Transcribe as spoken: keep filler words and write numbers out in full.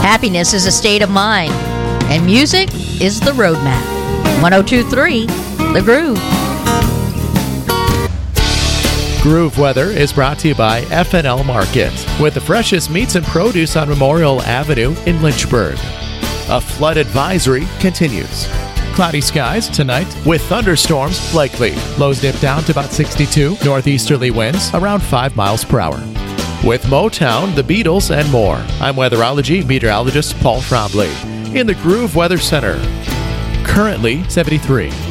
Happiness is a state of mind, and music is the roadmap. one oh two point three, The Groove. Groove Weather is brought to you by F and L Market, with the freshest meats and produce on Memorial Avenue in Lynchburg. A flood advisory continues. Cloudy skies tonight with thunderstorms likely. Lows dip down to about sixty-two. Northeasterly winds around five miles per hour. With Motown, the Beatles, and more. I'm weatherology meteorologist Paul Trombley in the Groove Weather Center. Currently seventy-three.